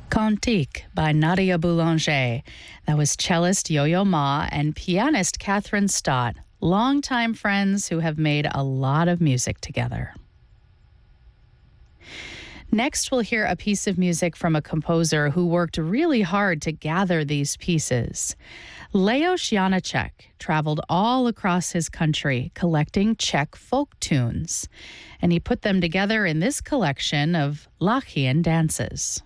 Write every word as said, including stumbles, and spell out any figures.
Cantique by Nadia Boulanger. That was cellist Yo-Yo Ma and pianist Catherine Stott, longtime friends who have made a lot of music together. Next, we'll hear a piece of music from a composer who worked really hard to gather these pieces. Leos Janáček traveled all across his country collecting Czech folk tunes, and he put them together in this collection of Lachian dances.